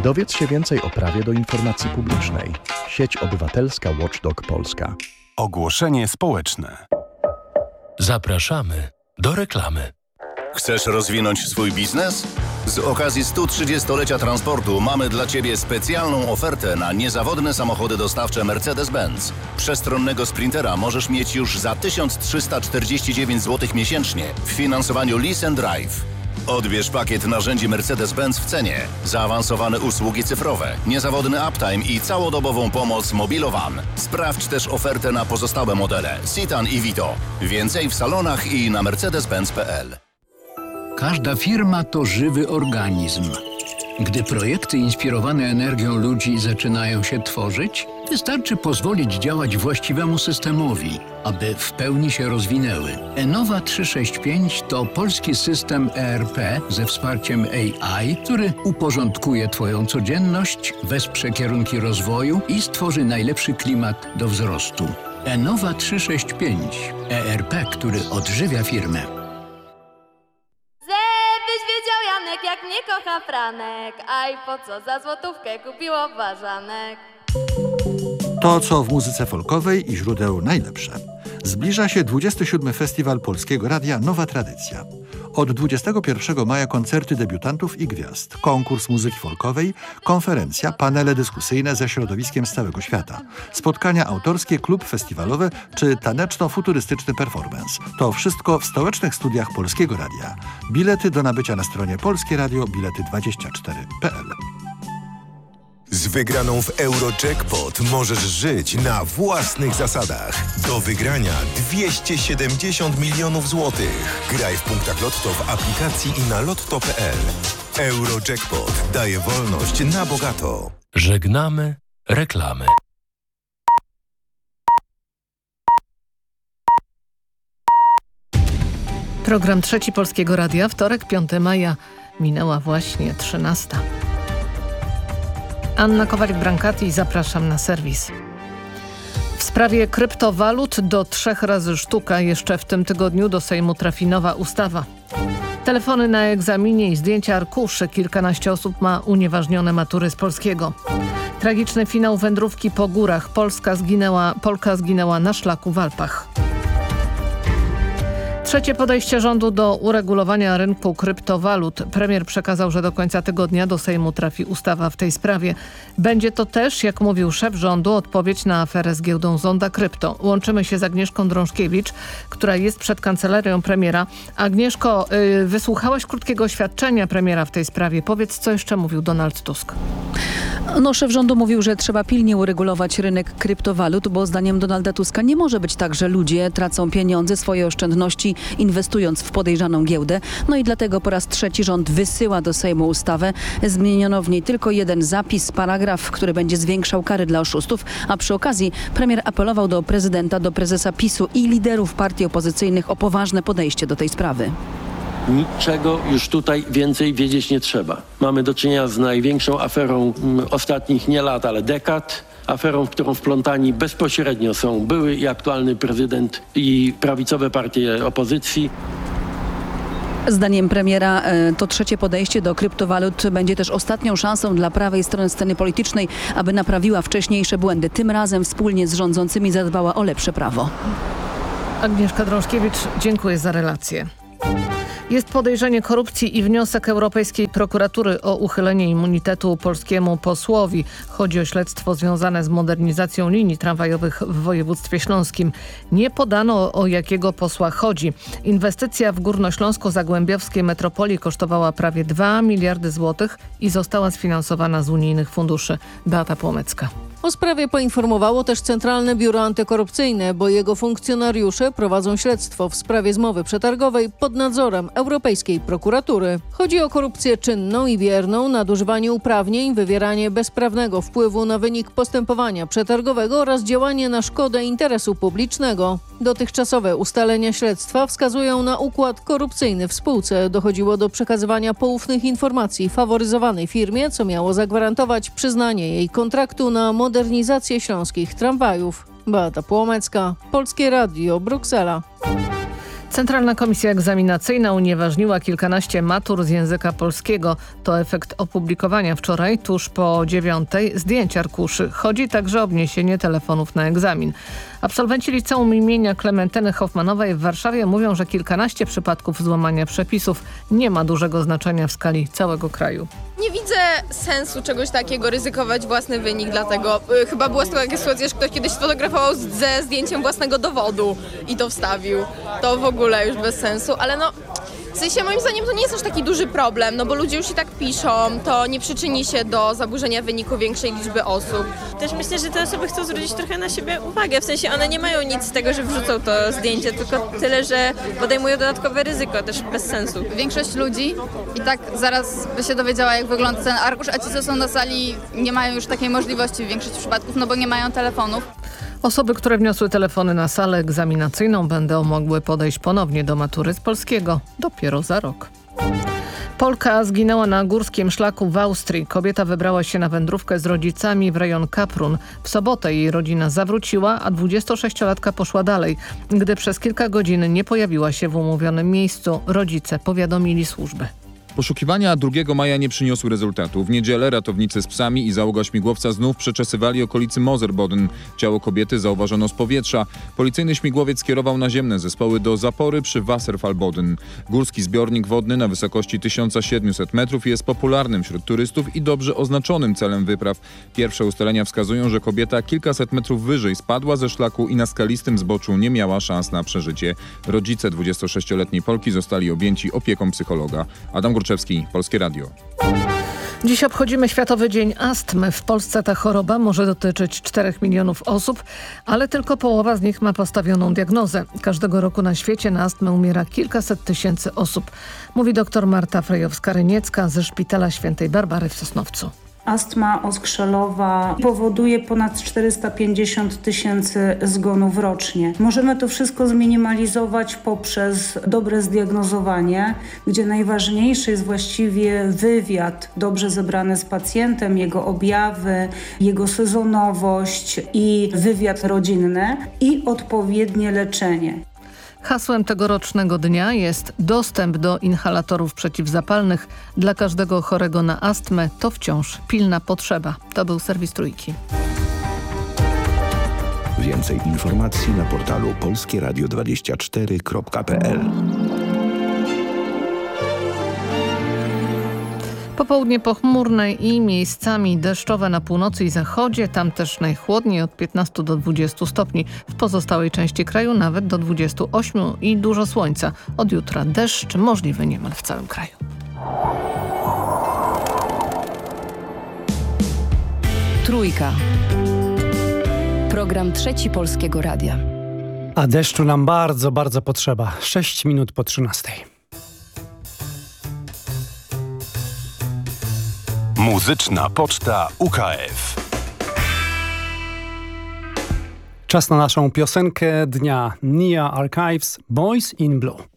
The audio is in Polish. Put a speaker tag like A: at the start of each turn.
A: Dowiedz się więcej o prawie do informacji publicznej. Sieć obywatelska Watchdog Polska.
B: Ogłoszenie społeczne.
C: Zapraszamy do reklamy.
D: Chcesz rozwinąć swój biznes? Z okazji 130-lecia transportu mamy dla Ciebie specjalną ofertę na niezawodne samochody dostawcze Mercedes-Benz. Przestronnego Sprintera możesz mieć już za 1349 zł miesięcznie w finansowaniu Lease and Drive. Odbierz pakiet narzędzi Mercedes-Benz w cenie, zaawansowane usługi cyfrowe, niezawodny uptime i całodobową pomoc Mobilowan. Sprawdź też ofertę na pozostałe modele Citan i Vito. Więcej w salonach i na mercedes-benz.pl.
E: Każda firma to żywy organizm. Gdy projekty inspirowane energią ludzi zaczynają się tworzyć, wystarczy pozwolić działać właściwemu systemowi, aby w pełni się rozwinęły. Enova 365 to polski system ERP ze wsparciem AI, który uporządkuje Twoją codzienność, wesprze kierunki rozwoju i stworzy najlepszy klimat do wzrostu. Enova 365. ERP, który odżywia firmę.
F: Jak mnie kocha Franek, aj po co za złotówkę kupiło ważanek.
G: To, co w muzyce folkowej i źródeł najlepsze. Zbliża się 27. Festiwal Polskiego Radia Nowa Tradycja. Od 21 maja koncerty debiutantów i gwiazd, konkurs muzyki folkowej, konferencja, panele dyskusyjne ze środowiskiem z całego świata, spotkania autorskie, klub festiwalowy czy taneczno-futurystyczny performance. To wszystko w stołecznych studiach Polskiego Radia. Bilety do nabycia na stronie Polskie Radio bilety24.pl.
H: Z wygraną w Eurojackpot możesz żyć na własnych zasadach. Do wygrania 270 milionów złotych. Graj w punktach Lotto w aplikacji i na lotto.pl. Eurojackpot daje wolność na bogato.
C: Żegnamy reklamy.
I: Program Trzeci Polskiego Radia, wtorek, 5 maja. Minęła właśnie 13. Anna Kowalik-Brankati, zapraszam na serwis. W sprawie kryptowalut do 3 razy sztuka jeszcze w tym tygodniu do Sejmu trafi nowa ustawa. Telefony na egzaminie i zdjęcia arkuszy. Kilkanaście osób ma unieważnione matury z polskiego. Tragiczny finał wędrówki po górach. Polka zginęła na szlaku w Alpach. Trzecie podejście rządu do uregulowania rynku kryptowalut. Premier przekazał, że do końca tygodnia do Sejmu trafi ustawa w tej sprawie. Będzie to też, jak mówił szef rządu, odpowiedź na aferę z giełdą Zonda Krypto. Łączymy się z Agnieszką Drążkiewicz, która jest przed kancelarią premiera. Agnieszko, wysłuchałaś krótkiego oświadczenia premiera w tej sprawie. Powiedz, co jeszcze mówił Donald Tusk.
J: Szef rządu mówił, że trzeba pilnie uregulować rynek kryptowalut, bo zdaniem Donalda Tuska nie może być tak, że ludzie tracą pieniądze, swoje oszczędności, inwestując w podejrzaną giełdę. I dlatego po raz trzeci rząd wysyła do Sejmu ustawę. Zmieniono w niej tylko jeden zapis, paragraf, który będzie zwiększał kary dla oszustów, a przy okazji premier apelował do prezydenta, do prezesa PiS-u i liderów partii opozycyjnych o poważne podejście do tej sprawy.
K: Niczego już tutaj więcej wiedzieć nie trzeba. Mamy do czynienia z największą aferą ostatnich nie lat, ale dekad. Aferą, w którą wplątani bezpośrednio są były i aktualny prezydent i prawicowe partie opozycji.
J: Zdaniem premiera to trzecie podejście do kryptowalut będzie też ostatnią szansą dla prawej strony sceny politycznej, aby naprawiła wcześniejsze błędy. Tym razem wspólnie z rządzącymi zadbała o lepsze prawo.
I: Agnieszka Drążkiewicz, dziękuję za relację. Jest podejrzenie korupcji i wniosek Europejskiej Prokuratury o uchylenie immunitetu polskiemu posłowi. Chodzi o śledztwo związane z modernizacją linii tramwajowych w województwie śląskim. Nie podano, o jakiego posła chodzi. Inwestycja w górnośląsko-zagłębiowskiej metropolii kosztowała prawie 2 miliardy złotych i została sfinansowana z unijnych funduszy. Beata Płomecka.
L: O sprawie poinformowało też Centralne Biuro Antykorupcyjne, bo jego funkcjonariusze prowadzą śledztwo w sprawie zmowy przetargowej pod nadzorem Europejskiej Prokuratury. Chodzi o korupcję czynną i bierną, nadużywanie uprawnień, wywieranie bezprawnego wpływu na wynik postępowania przetargowego oraz działanie na szkodę interesu publicznego. Dotychczasowe ustalenia śledztwa wskazują na układ korupcyjny w spółce. Dochodziło do przekazywania poufnych informacji faworyzowanej firmie, co miało zagwarantować przyznanie jej kontraktu na modernizację śląskich tramwajów. Beata Płomecka, Polskie Radio, Bruksela.
I: Centralna Komisja Egzaminacyjna unieważniła kilkanaście matur z języka polskiego. To efekt opublikowania wczoraj, tuż po 9:00, zdjęć arkuszy. Chodzi także o obniesienie telefonów na egzamin. Absolwenci liceum imienia Klementyny Hoffmanowej w Warszawie mówią, że kilkanaście przypadków złamania przepisów nie ma dużego znaczenia w skali całego kraju.
M: Nie widzę sensu czegoś takiego, ryzykować własny wynik, dlatego chyba była taka sytuacja, że ktoś kiedyś sfotografował ze zdjęciem własnego dowodu i to wstawił. To w ogóle już bez sensu, ale w sensie moim zdaniem to nie jest aż taki duży problem, bo ludzie już i tak piszą, to nie przyczyni się do zaburzenia wyniku większej liczby osób.
N: Też myślę, że te osoby chcą zwrócić trochę na siebie uwagę, w sensie one nie mają nic z tego, że wrzucą to zdjęcie, tylko tyle, że podejmują dodatkowe ryzyko, też bez sensu.
O: Większość ludzi i tak zaraz by się dowiedziała, jak wygląda ten arkusz, a ci, co są na sali, nie mają już takiej możliwości w większości przypadków, bo nie mają telefonów.
I: Osoby, które wniosły telefony na salę egzaminacyjną, będą mogły podejść ponownie do matury z polskiego dopiero za rok. Polka zginęła na górskim szlaku w Austrii. Kobieta wybrała się na wędrówkę z rodzicami w rejon Kaprun. W sobotę jej rodzina zawróciła, a 26-latka poszła dalej. Gdy przez kilka godzin nie pojawiła się w umówionym miejscu, rodzice powiadomili służby.
P: Poszukiwania 2 maja nie przyniosły rezultatu. W niedzielę ratownicy z psami i załoga śmigłowca znów przeczesywali okolicy Moserboden. Ciało kobiety zauważono z powietrza. Policyjny śmigłowiec skierował naziemne zespoły do zapory przy Wasserfallboden. Górski zbiornik wodny na wysokości 1700 metrów jest popularnym wśród turystów i dobrze oznaczonym celem wypraw. Pierwsze ustalenia wskazują, że kobieta kilkaset metrów wyżej spadła ze szlaku i na skalistym zboczu nie miała szans na przeżycie. Rodzice 26-letniej Polki zostali objęci opieką psychologa. Adam Gruczewski, Polskie Radio.
I: Dziś obchodzimy Światowy Dzień Astmy. W Polsce ta choroba może dotyczyć 4 milionów osób, ale tylko połowa z nich ma postawioną diagnozę. Każdego roku na świecie na astmę umiera kilkaset tysięcy osób, mówi dr Marta Frejowska-Ryniecka ze Szpitala Świętej Barbary w Sosnowcu.
Q: Astma oskrzelowa powoduje ponad 450 tysięcy zgonów rocznie. Możemy to wszystko zminimalizować poprzez dobre zdiagnozowanie, gdzie najważniejszy jest właściwie wywiad dobrze zebrany z pacjentem, jego objawy, jego sezonowość i wywiad rodzinny i odpowiednie leczenie.
I: Hasłem tegorocznego dnia jest dostęp do inhalatorów przeciwzapalnych. Dla każdego chorego na astmę to wciąż pilna potrzeba. To był serwis Trójki.
A: Więcej informacji na portalu polskieradio24.pl.
I: Popołudnie pochmurne i miejscami deszczowe na północy i zachodzie, tam też najchłodniej od 15 do 20 stopni. W pozostałej części kraju nawet do 28 i dużo słońca. Od jutra deszcz możliwy niemal w całym kraju.
R: Trójka. Program Trzeci Polskiego Radia.
S: A deszczu nam bardzo, bardzo potrzeba. 6 minut po 13.
B: Muzyczna poczta UKF.
S: Czas na naszą piosenkę dnia. Nia Archives, Boys in Blue.